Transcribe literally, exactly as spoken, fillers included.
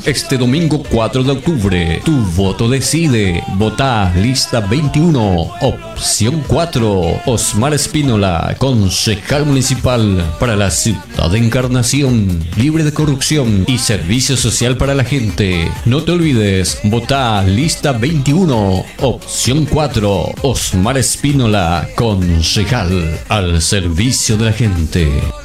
Este domingo cuatro de octubre, tu voto decide. Vota lista veintiuno, opción cuatro. Osmar Espínola, concejal municipal para la ciudad de Encarnación, libre de corrupción y servicio social para la gente. No te olvides, vota lista veintiuno, opción cuatro. Osmar Espínola, concejal al servicio de la gente.